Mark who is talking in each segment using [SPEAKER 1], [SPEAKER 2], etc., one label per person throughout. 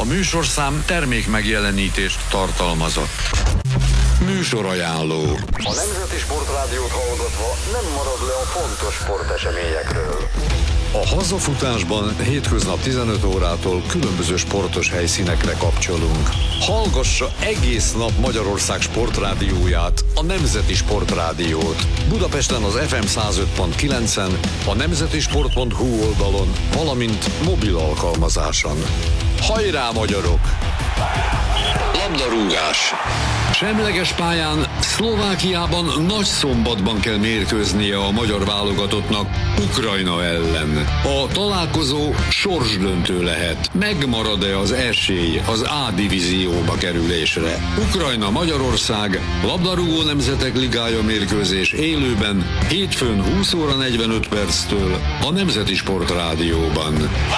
[SPEAKER 1] műsorszám termék megjelenítést tartalmazott. Műsorajánló.
[SPEAKER 2] A Nemzeti Sportrádiót hallgatva nem marad le a fontos sporteseményekről.
[SPEAKER 1] A hazafutásban hétköznap 15 órától különböző sportos helyszínekre kapcsolunk. Hallgassa egész nap Magyarország sportrádióját, a Nemzeti Sportrádiót. Budapesten az FM 105.9-en, a nemzetisport.hu oldalon, valamint mobil alkalmazáson. Hajrá, magyarok! Labdarúgás. Semleges pályán Szlovákiában Nagyszombatban kell mérkőznie a magyar válogatottnak Ukrajna ellen. A találkozó sorsdöntő lehet. Megmarad-e az esély az A divízióba kerülésre? Ukrajna-Magyarország labdarúgó nemzetek ligája mérkőzés élőben hétfőn 20 óra 45 perctől a Nemzeti Sportrádióban.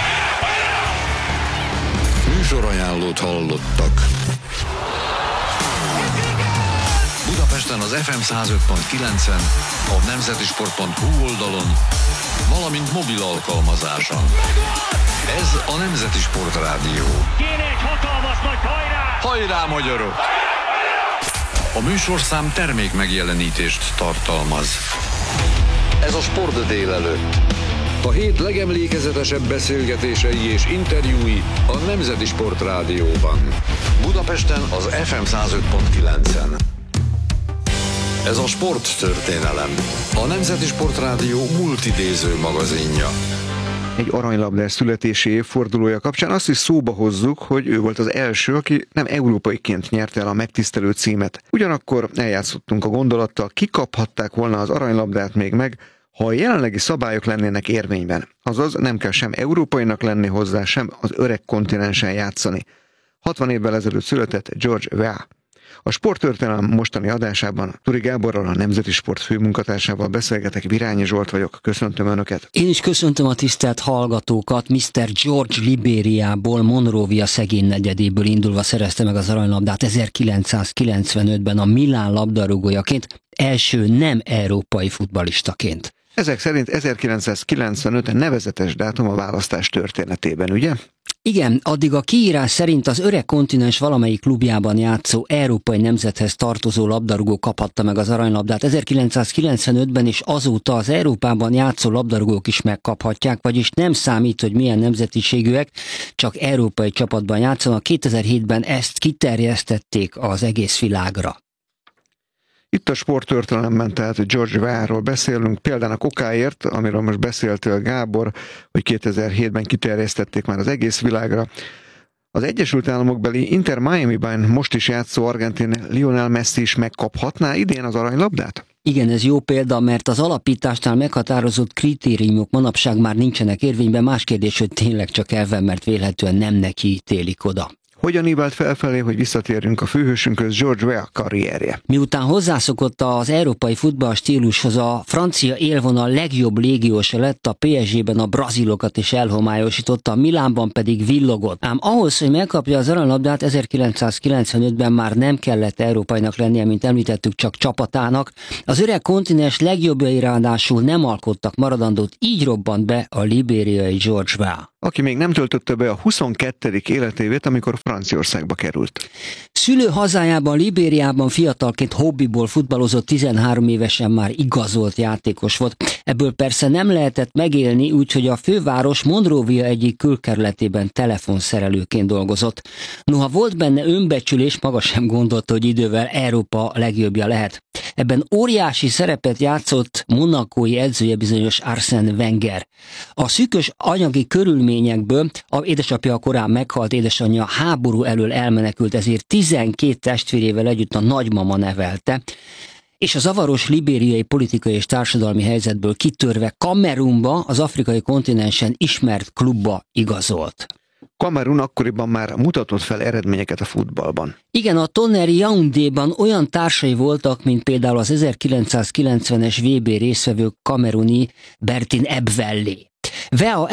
[SPEAKER 1] Műsorajánlót hallottak. Budapesten az FM 105.9-en, a nemzetisport.hu oldalon, valamint mobil alkalmazáson. Ez a Nemzeti Sportrádió.
[SPEAKER 3] Kéne egy hatalmas nagy hajrá!
[SPEAKER 1] Hajrá, magyarok! A műsorszám termék megjelenítést tartalmaz. Ez a Sport délelőtt. A hét legemlékezetesebb beszélgetései és interjúi a Nemzeti Sportrádióban. Budapesten az FM 105.9-en. Ez a sporttörténelem. A Nemzeti Sportrádió multidéző magazinja.
[SPEAKER 4] Egy aranylabdás születési évfordulója kapcsán azt is szóba hozzuk, hogy ő volt az első, aki nem európaiként nyerte el a megtisztelő címet. Ugyanakkor eljátszottunk a gondolattal, kikaphatták volna az aranylabdát még meg, ha a jelenlegi szabályok lennének érvényben. Azaz nem kell sem európainak lenni hozzá, sem az öreg kontinensen játszani. 60 évvel ezelőtt született George Weah. A sporttörténelem mostani adásában Turi Gáborral, a Nemzeti Sport főmunkatársával beszélgetek. Virányi Zsolt vagyok, köszöntöm Önöket.
[SPEAKER 5] Én is köszöntöm a tisztelt hallgatókat. Mr. George Libériából, Monrovia szegény negyedéből indulva szerezte meg az aranylabdát 1995-ben a Milán labdarúgójaként, első nem európai futballistaként.
[SPEAKER 4] Ezek szerint 1995 nevezetes dátum a választás történetében, ugye?
[SPEAKER 5] Igen, addig a kiírás szerint az öreg kontinens valamelyik klubjában játszó európai nemzethez tartozó labdarúgó kaphatta meg az aranylabdát 1995-ben, és azóta az Európában játszó labdarúgók is megkaphatják, vagyis nem számít, hogy milyen nemzetiségűek, csak európai csapatban játszanak. 2007-ben ezt kiterjesztették az egész világra.
[SPEAKER 4] Itt a sporttörténelemben tehát George Weahról beszélünk, példának okáért, amiről most beszéltél Gábor, hogy 2007-ben kiterjesztették már az egész világra. Az Egyesült Államokbeli Inter Miamiban most is játszó argentin Lionel Messi is megkaphatná idén az aranylabdát?
[SPEAKER 5] Igen, ez jó példa, mert az alapításnál meghatározott kritériumok manapság már nincsenek érvényben, más kérdés, hogy tényleg csak elven, mert vélhetően nem neki ítélik oda.
[SPEAKER 4] Hogyan ívált felfelé, hogy visszatérjünk a főhősünkhöz, George Weah karrierje?
[SPEAKER 5] Miután hozzászokott az európai futball stílushoz, a francia élvonal legjobb légiósa lett, a PSG-ben a brazilokat is elhomályosította, a Milánban pedig villogott. Ám ahhoz, hogy megkapja az aranylabdát, 1995-ben már nem kellett európainak lennie, mint említettük, csak csapatának. Az öreg kontinens legjobbjai ráadásul nem alkottak maradandót, így robbant be a libériai George Weah,
[SPEAKER 4] aki még nem töltötte be a 22. életévét, amikor Franciaországba került.
[SPEAKER 5] Szülő hazájában, Libériában fiatalként hobbiból futballozott, 13 évesen már igazolt játékos volt. Ebből persze nem lehetett megélni, úgyhogy a főváros Monrovia egyik külkerületében telefonszerelőként dolgozott. Noha volt benne önbecsülés, maga sem gondolta, hogy idővel Európa legjobbja lehet. Ebben óriási szerepet játszott monakói edzője, bizonyos Arsène Wenger. A szűkös anyagi körülményekből édesapja korán meghalt, édesanyja háború elől elmenekült, ezért 12 testvérével együtt a nagymama nevelte, és a zavaros libériai politikai és társadalmi helyzetből kitörve Kamerunba, az afrikai kontinensen ismert klubba igazolt.
[SPEAKER 4] Kamerun akkoriban már mutatott fel eredményeket a futballban.
[SPEAKER 5] Igen, a Tonnerre Yaoundéban olyan társai voltak, mint például az 1990-es VB résztvevő kameruni Bertin Ebvellé. Weah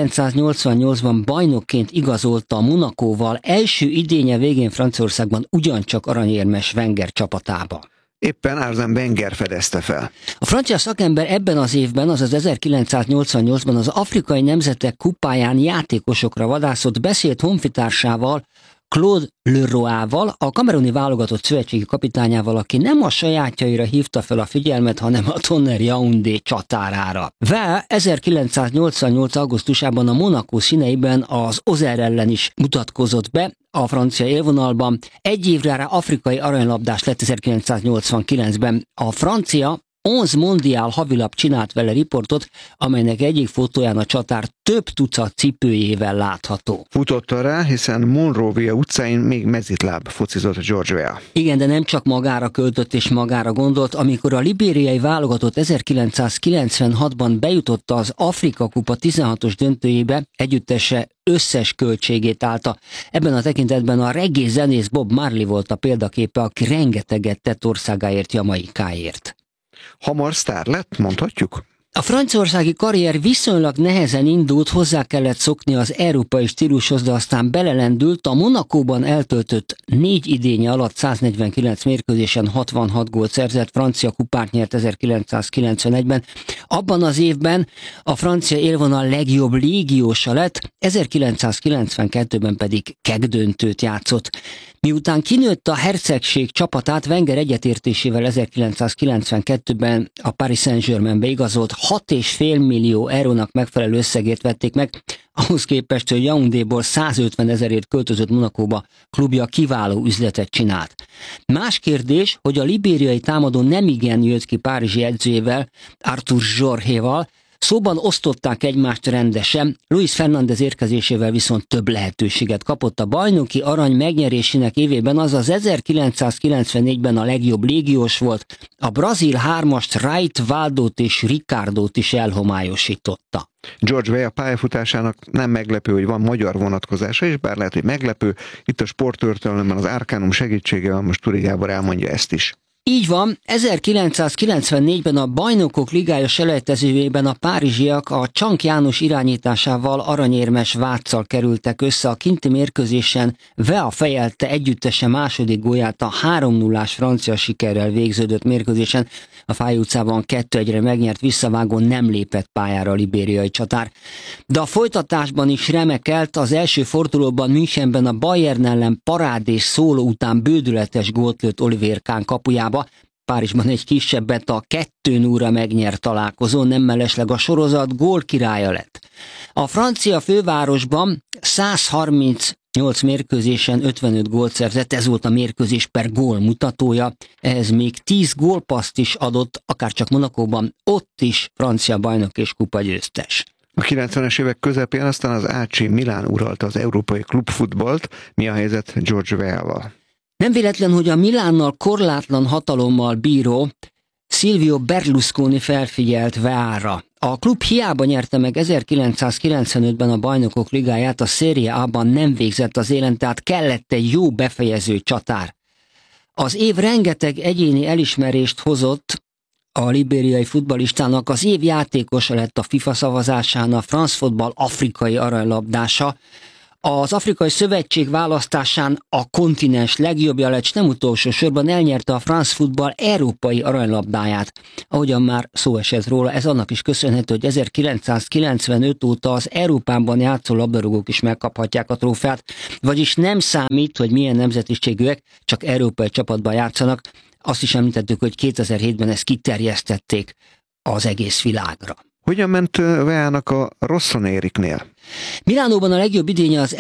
[SPEAKER 5] 1988-ban bajnokként igazolta a Monakóval, első idénye végén Franciaországban ugyancsak aranyérmes Wenger csapatába.
[SPEAKER 4] Éppen Arsène Wenger fedezte fel.
[SPEAKER 5] A francia szakember ebben az évben, azaz 1988-ban az Afrikai Nemzetek Kupáján játékosokra vadászott, beszélt honfitársával, Claude Leroy-val, a kameruni válogatott szövetségi kapitányával, aki nem a sajátjaira hívta fel a figyelmet, hanem a Tonnerre Yaoundé csatárára. Weah 1988. augusztusában a Monaco színeiben az Auxerre ellen is mutatkozott be a francia élvonalban. Egy évre rá afrikai aranylabdás lett 1989-ben. A francia 11 mondiál havilap csinált vele riportot, amelynek egyik fotóján a csatár több tucat cipőjével látható.
[SPEAKER 4] Futotta rá, hiszen Monrovia utcáin még mezitláb focizott George Weah.
[SPEAKER 5] Igen, de nem csak magára költött és magára gondolt. Amikor a libériai válogatott 1996-ban bejutott az Afrika Kupa 16-os döntőjébe, együttese összes költségét állta. Ebben a tekintetben a reggae zenész Bob Marley volt a példaképe, aki rengeteget tett országáért, Jamaikáért.
[SPEAKER 4] Hamar sztár lett, mondhatjuk?
[SPEAKER 5] A franciaországi karrier viszonylag nehezen indult, hozzá kellett szokni az európai stílushoz, de aztán belelendült. A Monacóban eltöltött 4 idénye alatt 149 mérkőzésen 66 gólt szerzett, francia kupát nyert 1991-ben. Abban az évben a francia élvonal legjobb légiósa lett, 1992-ben pedig kegdöntőt játszott. Miután kinőtt a hercegség csapatát, Wenger egyetértésével 1992-ben a Paris Saint-Germainbe igazolt, 6,5 millió eurónak megfelelő összegért vették meg, ahhoz képest, hogy Yaoundéból 150 000-ért költözött Monacóba, klubja kiváló üzletet csinált. Más kérdés, hogy a libériai támadó nemigen jött ki párizsi edzőjével, Arthur Jorge-val, szóban osztották egymást rendesen, Luis Fernández érkezésével viszont több lehetőséget kapott. A bajnoki arany megnyerésének évében, azaz 1994-ben a legjobb légiós volt, a brazil hármast Wright, Valdót és Ricardót is elhomályosította.
[SPEAKER 4] George Weah pályafutásának nem meglepő, hogy van magyar vonatkozása is, bár lehet, hogy meglepő. Itt a sporttörténelemben az Arcanum segítségével most Turi Gábor elmondja ezt is.
[SPEAKER 5] Így van, 1994-ben a Bajnokok Ligája selejtezőjében a párizsiak a Csank János irányításával aranyérmes Váccal kerültek össze. A kinti mérkőzésen Weah fejelte együttese második gólját a 3-0-ás francia sikerrel végződött mérkőzésen. A Fáy utcában 2-1-re megnyert visszavágón nem lépett pályára a libériai csatár. De a folytatásban is remekelt, az első fordulóban Münchenben a Bayern ellen parádés szóló után bődületes gólt lőtt Olivier Kahn kapujába. Párizsban egy kisebbet, a 2-0-ra megnyert találkozón, nem mellesleg a sorozat gólkirálya lett. A francia fővárosban 138 mérkőzésen 55 gólt szerzett, ez volt a mérkőzés per gól mutatója, ehhez még 10 gólpasszt is adott, akárcsak Monacóban, ott is francia bajnok és kupa győztes.
[SPEAKER 4] A 90-es évek közepén aztán az AC Milán uralta az európai klubfutballt. Mi a helyzet George Weah-val?
[SPEAKER 5] Nem véletlen, hogy a Milánnal korlátlan hatalommal bíró Silvio Berlusconi felfigyelt Weahra. A klub hiába nyerte meg 1995-ben a Bajnokok Ligáját, a Serie A-ban nem végzett az élen, tehát kellett egy jó befejező csatár. Az év rengeteg egyéni elismerést hozott a libériai futballistának, az év játékosa lett a FIFA szavazásán a France Football afrikai aranylabdása, az Afrikai Szövetség választásán a kontinens legjobbja lett, s nem utolsó sorban elnyerte a France Football európai aranylabdáját. Ahogyan már szó esett róla, ez annak is köszönhető, hogy 1995 óta az Európában játszó labdarúgók is megkaphatják a trófeát, vagyis nem számít, hogy milyen nemzetiségűek, csak európai csapatban játszanak. Azt is említettük, hogy 2007-ben ezt kiterjesztették az egész világra.
[SPEAKER 4] Hogyan ment Weahnak a Rossonériknél?
[SPEAKER 5] Milánóban a legjobb idénye az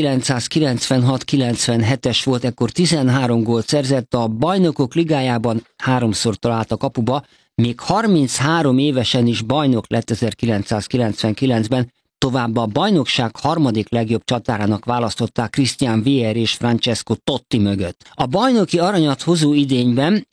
[SPEAKER 5] 1996-97-es volt, ekkor 13 gólt szerzett, a Bajnokok Ligájában 3-szor talált a kapuba, még 33 évesen is bajnok lett 1999-ben, továbbá a bajnokság harmadik legjobb csatárának választották Christian Vier és Francesco Totti mögött. A bajnoki aranyat hozó idényben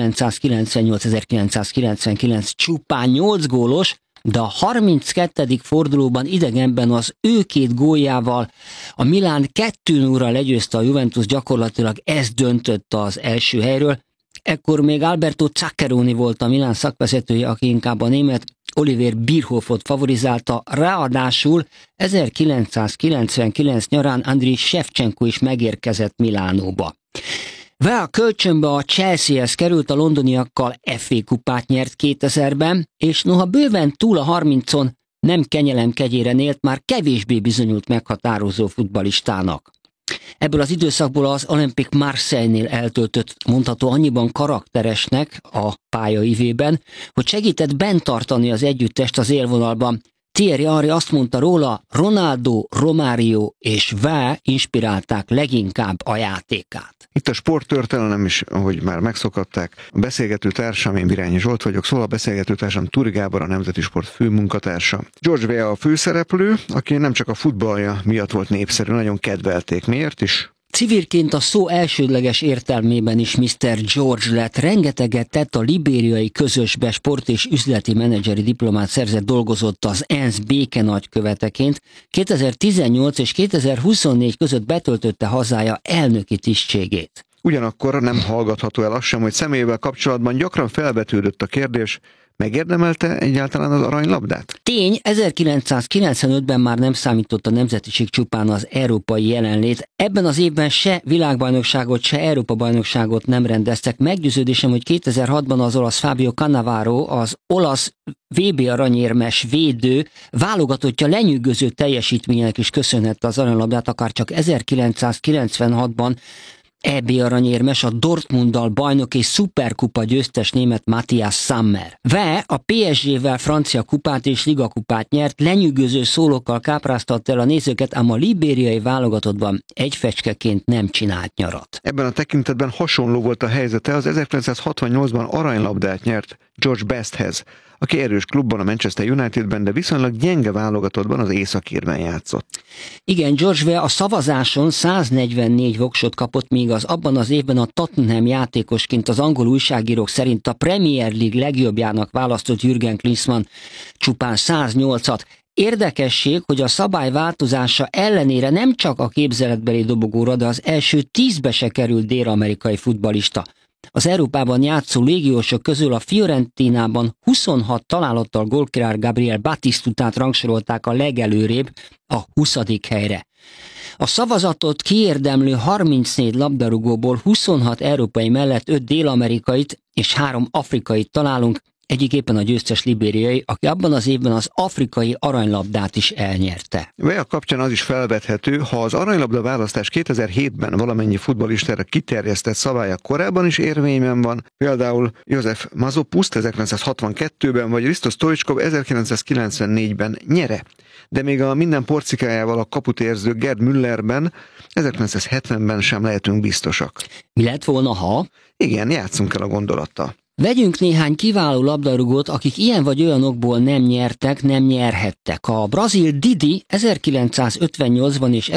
[SPEAKER 5] 1998-1999 csupán 8 gólos, de a 32. fordulóban idegenben az ő 2 góljával a Milán 2-0-ra legyőzte a Juventus, gyakorlatilag ez döntött az első helyről. Ekkor még Alberto Zaccheroni volt a Milán szakvezetője, aki inkább a német Oliver Bierhofot favorizálta, ráadásul 1999 nyarán Andriy Shevchenko is megérkezett Milánóba. Vea kölcsönbe a Chelseahez került, a londoniakkal FA kupát nyert 2000-ben, és noha bőven túl a 30-on, nem kenyelem kegyére élt, már kevésbé bizonyult meghatározó futballistának. Ebből az időszakból az Olympique Marseille-nél eltöltött mondható annyiban karakteresnek a pályaivében, hogy segített bent tartani az együttest az élvonalban. Thierry Henry azt mondta róla, Ronaldo, Romário és Vá inspirálták leginkább a játékát.
[SPEAKER 4] Itt a sporttörténelem is, ahogy már megszokatták. A beszélgető társam, én Birányi Zsolt vagyok, szóval a beszélgető társam Turi Gábor, a Nemzeti Sport főmunkatársa. George Weah a főszereplő, aki nem csak a futballja miatt volt népszerű, nagyon kedvelték. Miért is?
[SPEAKER 5] Civilként a szó elsődleges értelmében is Mr. George lett, rengeteget tett a libériai közösbe, sport- és üzleti menedzseri diplomát szerzett, dolgozott az ENSZ békenagyköveteként. 2018 és 2024 között betöltötte hazája elnöki tisztségét.
[SPEAKER 4] Ugyanakkor nem hallgatható el az sem, hogy személyével kapcsolatban gyakran felvetődött a kérdés, megérdemelte egyáltalán az aranylabdát?
[SPEAKER 5] Tény, 1995-ben már nem számított a nemzetiség csupán az európai jelenlét. Ebben az évben se világbajnokságot, se Európa-bajnokságot nem rendeztek. Meggyőződésem, hogy 2006-ban az olasz Fabio Cannavaro, az olasz VB aranyérmes védő válogatottja lenyűgöző teljesítménynek is köszönhette az aranylabdát, akár csak 1996-ban EB aranyérmes, a Dortmunddal bajnok és szuperkupa győztes német Matthias Sammer. Vá a PSG-vel francia kupát és ligakupát nyert, lenyűgöző szólókkal kápráztatta el a nézőket, ám a libériai válogatottban egy fecskeként nem csinált nyarat.
[SPEAKER 4] Ebben a tekintetben hasonló volt a helyzete az 1968-ban aranylabdát nyert George Besthez, aki erős klubban, a Manchester Unitedben, de viszonylag gyenge válogatottban, az Észak-Írben játszott.
[SPEAKER 5] Igen, George Weah a szavazáson 144 voksot kapott, míg az abban az évben a Tottenham játékosként az angol újságírók szerint a Premier League legjobbjának választott Jürgen Klinsmann csupán 108-at. Érdekesség, hogy a szabály változása ellenére nem csak a képzeletbeli dobogóra, de az első 10-be se került dél-amerikai futballista. Az Európában játszó légiósok közül a Fiorentinában 26 találattal gólkirály Gabriel Batistutát rangsorolták a legelőrébb, a 20. helyre. A szavazatot kiérdemlő 34 labdarúgóból 26 európai mellett 5 dél-amerikait és 3 afrikait találunk, egyik éppen a győztes libériai, aki abban az évben az afrikai aranylabdát is elnyerte.
[SPEAKER 4] Weah kapcsán az is felvethető, ha az aranylabda választás 2007-ben valamennyi futballistára kiterjesztett szabálya korábban is érvényben van, például József Mazopust 1962-ben, vagy Risto Stoichkov 1994-ben nyere. De még a minden porcikájával a kaput érző Gerd Müllerben 1970-ben sem lehetünk biztosak.
[SPEAKER 5] Mi lett volna, ha?
[SPEAKER 4] Igen, játszunk el a gondolattal.
[SPEAKER 5] Vegyünk néhány kiváló labdarúgót, akik ilyen vagy olyan okból nem nyertek, nem nyerhettek. A brazil Didi 1958-ban és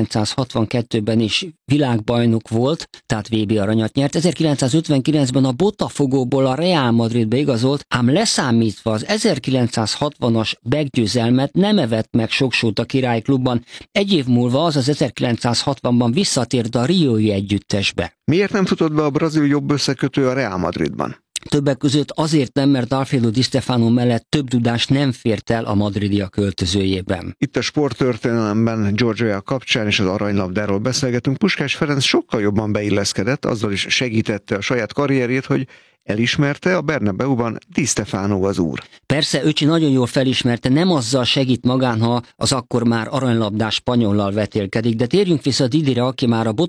[SPEAKER 5] 1962-ben is világbajnok volt, tehát VB aranyat nyert. 1959-ben a Botafogóból a Real Madridbe igazolt, ám leszámítva az 1960-as meggyőzelmet nem evett meg sok sót a királyklubban. Egy év múlva, azaz 1960-ban visszatért a Riói együttesbe.
[SPEAKER 4] Miért nem futott be a brazil jobb összekötő a Real Madridban?
[SPEAKER 5] Többek között azért nem, mert Alfredo Di Stefano mellett több tudás nem fért el a madridiak költözőjében.
[SPEAKER 4] Itt a sporttörténelemben George Weah kapcsán és az aranylabdáról beszélgetünk. Puskás Ferenc sokkal jobban beilleszkedett, azzal is segítette a saját karrierjét, hogy elismerte a Bernabeuban Di Stefano az úr.
[SPEAKER 5] Persze, öcsi nagyon jól felismerte, nem azzal segít magán, ha az akkor már aranylabdás spanyollal vetélkedik, de térjünk vissza Didire, aki már a